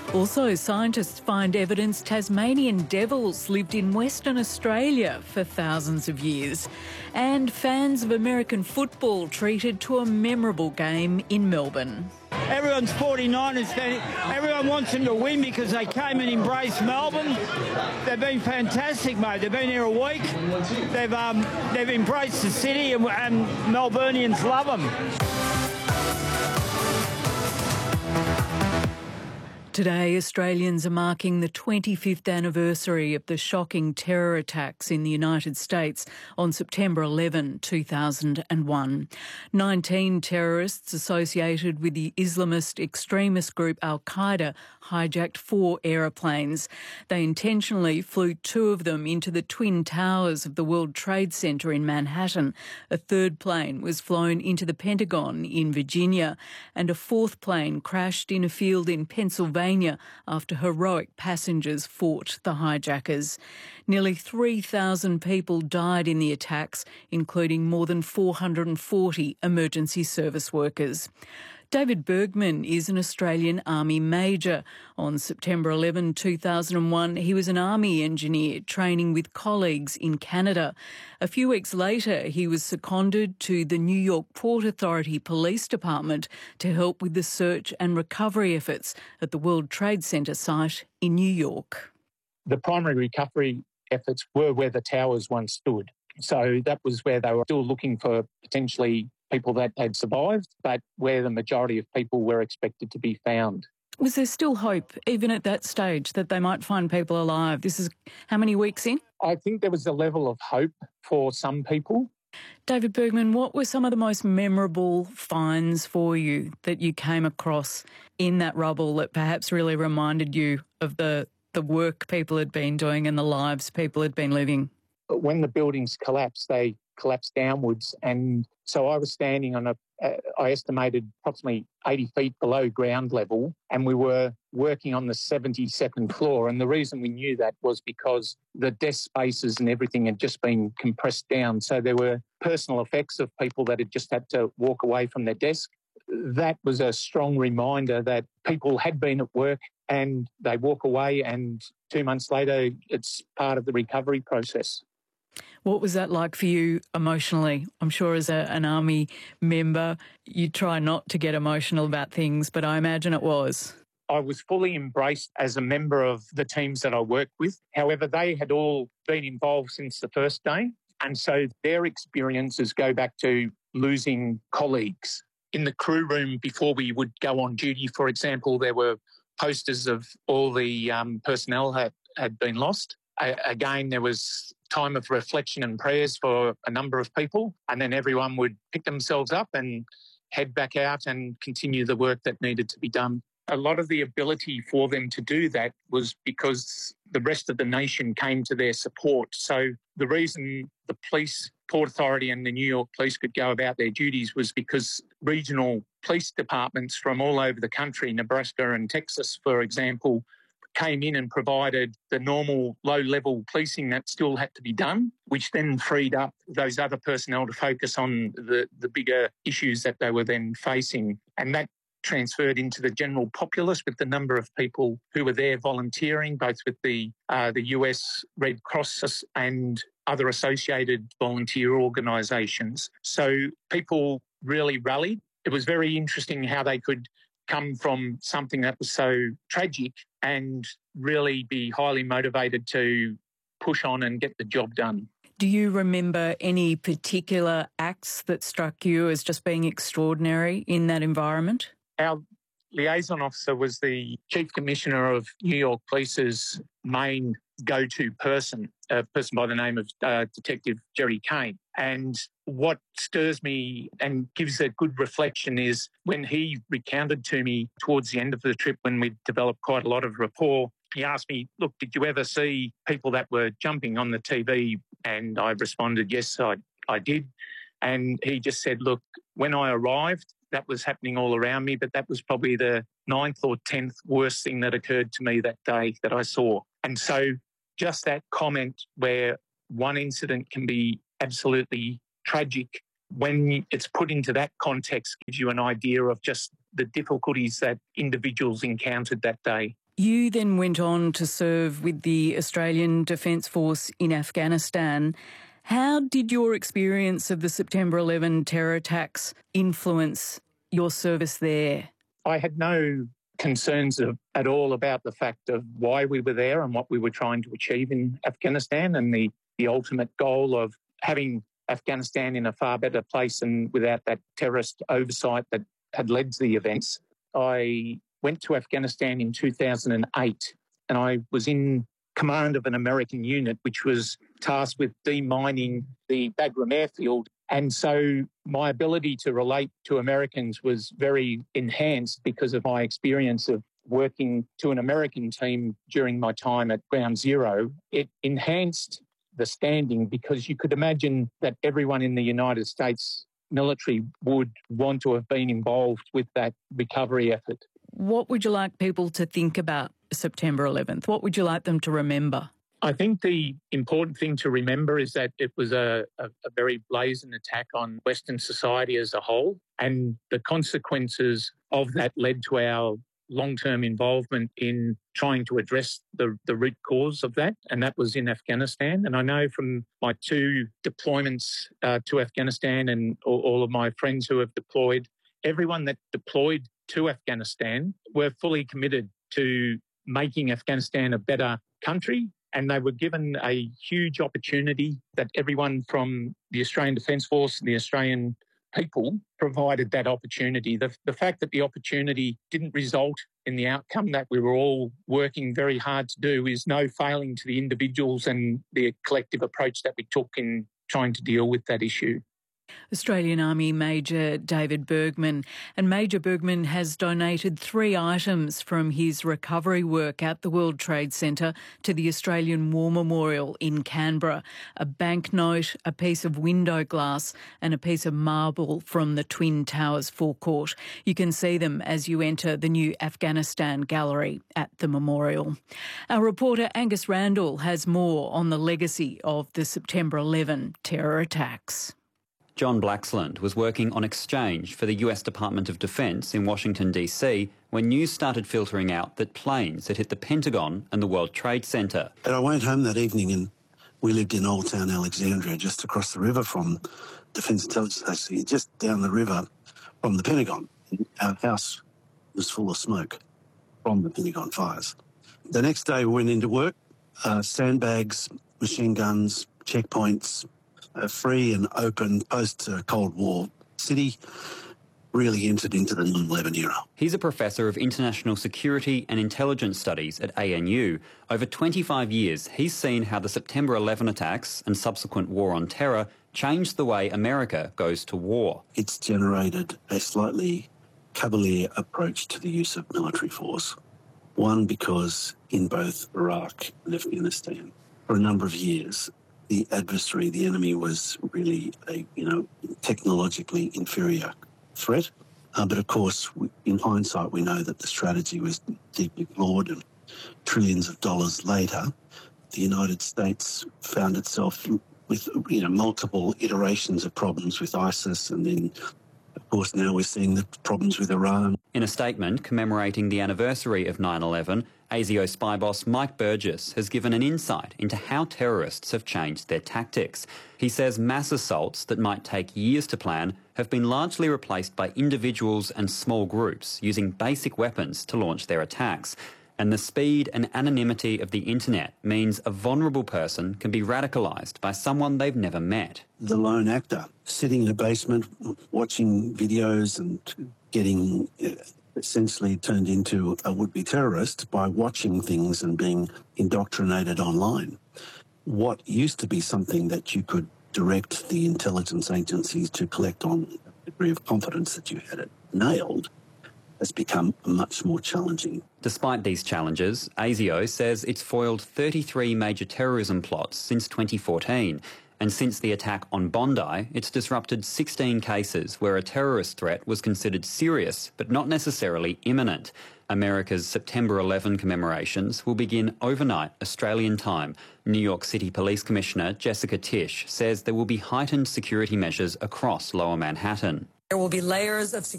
Also, scientists find evidence Tasmanian devils lived in Western Australia for thousands of years. And fans of American football treated to a memorable game in Melbourne. Everyone's 49ers fan. Everyone wants them to win because they came and embraced Melbourne. They've been fantastic, mate. They've been here a week. They've embraced the city and Melburnians love them. Today, Australians are marking the 25th anniversary of the shocking terror attacks in the United States on September 11, 2001. 19 terrorists associated with the Islamist extremist group Al-Qaeda hijacked 4 aeroplanes. They intentionally flew 2 of them into the Twin Towers of the World Trade Center in Manhattan. A third plane was flown into the Pentagon in Virginia, and a 4th plane crashed in a field in Pennsylvania after heroic passengers fought the hijackers. Nearly 3,000 people died in the attacks, including more than 440 emergency service workers. David Bergman is an Australian Army Major. On September 11, 2001, he was an Army engineer training with colleagues in Canada. A few weeks later, he was seconded to the New York Port Authority Police Department to help with the search and recovery efforts at the World Trade Center site in New York. The primary recovery efforts were where the towers once stood. So that was where they were still looking for potentially people that had survived, but where the majority of people were expected to be found. Was there still hope, even at that stage, that they might find people alive? This is how many weeks in? I think there was a level of hope for some people. David Bergman, what were some of the most memorable finds for you that you came across in that rubble that perhaps really reminded you of the work people had been doing and the lives people had been living? When the buildings collapsed, they collapsed downwards, and so I was standing on I estimated approximately 80 feet below ground level, and we were working on the 72nd floor. And the reason we knew that was because the desk spaces and everything had just been compressed down. So there were personal effects of people that had just had to walk away from their desk. That was a strong reminder that people had been at work and they walk away, and 2 months later, it's part of the recovery process. What was that like for you emotionally? I'm sure as an Army member, you try not to get emotional about things, but I imagine it was. I was fully embraced as a member of the teams that I worked with. However, they had all been involved since the first day, and so their experiences go back to losing colleagues. In the crew room before we would go on duty, for example, there were posters of all the personnel had been lost. Again, there was time of reflection and prayers for a number of people, and then everyone would pick themselves up and head back out and continue the work that needed to be done. A lot of the ability for them to do that was because the rest of the nation came to their support. So the reason the police, Port Authority and the New York Police could go about their duties was because regional police departments from all over the country, Nebraska and Texas, for example, came in and provided the normal low-level policing that still had to be done, which then freed up those other personnel to focus on the bigger issues that they were then facing. And that transferred into the general populace with the number of people who were there volunteering, both with the US Red Cross and other associated volunteer organisations. So people really rallied. It was very interesting how they could come from something that was so tragic and really be highly motivated to push on and get the job done. Do you remember any particular acts that struck you as just being extraordinary in that environment? Our liaison officer was the Chief Commissioner of New York Police's main go-to person, a person by the name of Detective Jerry Kane. And what stirs me and gives a good reflection is when he recounted to me towards the end of the trip, when we'd developed quite a lot of rapport, he asked me, look, did you ever see people that were jumping on the TV? And I responded, yes, I did. And he just said, look, when I arrived, that was happening all around me, but that was probably the 9th or 10th worst thing that occurred to me that day that I saw. And so just that comment where one incident can be absolutely tragic, when it's put into that context, gives you an idea of just the difficulties that individuals encountered that day. You then went on to serve with the Australian Defence Force in Afghanistan. How did your experience of the September 11 terror attacks influence your service there? I had no concerns at all about the fact of why we were there and what we were trying to achieve in Afghanistan, and the ultimate goal of having Afghanistan in a far better place and without that terrorist oversight that had led to the events. I went to Afghanistan in 2008 and I was in command of an American unit which was tasked with demining the Bagram airfield. And so my ability to relate to Americans was very enhanced because of my experience of working to an American team during my time at Ground Zero. It enhanced the standing because you could imagine that everyone in the United States military would want to have been involved with that recovery effort. What would you like people to think about September 11th? What would you like them to remember? I think the important thing to remember is that it was a very brazen attack on Western society as a whole, and the consequences of that led to our long-term involvement in trying to address the root cause of that, and that was in Afghanistan. And I know from my 2 deployments to Afghanistan and all of my friends who have deployed, everyone that deployed to Afghanistan were fully committed to making Afghanistan a better country, and they were given a huge opportunity that everyone from the Australian Defence Force and the Australian people provided that opportunity. The fact that the opportunity didn't result in the outcome that we were all working very hard to do is no failing to the individuals and the collective approach that we took in trying to deal with that issue. Australian Army Major David Bergman. And Major Bergman has donated 3 items from his recovery work at the World Trade Centre to the Australian War Memorial in Canberra: a banknote, a piece of window glass and a piece of marble from the Twin Towers forecourt. You can see them as you enter the new Afghanistan gallery at the memorial. Our reporter Angus Randall has more on the legacy of the September 11 terror attacks. John Blaxland was working on exchange for the US Department of Defence in Washington, D.C. when news started filtering out that planes had hit the Pentagon and the World Trade Centre. And I went home that evening and we lived in Old Town Alexandria, just across the river from Defence Intelligence Agency, just down the river from the Pentagon. Our house was full of smoke from the Pentagon fires. The next day we went into work, sandbags, machine guns, checkpoints, free and open post-Cold War city, really entered into the 9/11 era. He's a professor of international security and intelligence studies at ANU. Over 25 years, he's seen how the September 11 attacks and subsequent war on terror changed the way America goes to war. It's generated a slightly cavalier approach to the use of military force. One, because in both Iraq and Afghanistan, for a number of years, the adversary, the enemy, was really a, technologically inferior threat. But of course, in hindsight, we know that the strategy was deeply flawed, and trillions of dollars later, the United States found itself with, multiple iterations of problems with ISIS, and then, of course, now we're seeing the problems with Iran. In a statement commemorating the anniversary of 9/11, ASIO spy boss Mike Burgess has given an insight into how terrorists have changed their tactics. He says mass assaults that might take years to plan have been largely replaced by individuals and small groups using basic weapons to launch their attacks. And the speed and anonymity of the internet means a vulnerable person can be radicalised by someone they've never met. The lone actor sitting in a basement watching videos and getting essentially turned into a would-be terrorist by watching things and being indoctrinated online. What used to be something that you could direct the intelligence agencies to collect on a degree of confidence that you had it nailed has become much more challenging. Despite these challenges, ASIO says it's foiled 33 major terrorism plots since 2014. And since the attack on Bondi, it's disrupted 16 cases where a terrorist threat was considered serious but not necessarily imminent. America's September 11 commemorations will begin overnight Australian time. New York City Police Commissioner Jessica Tisch says there will be heightened security measures across Lower Manhattan. There will be layers of security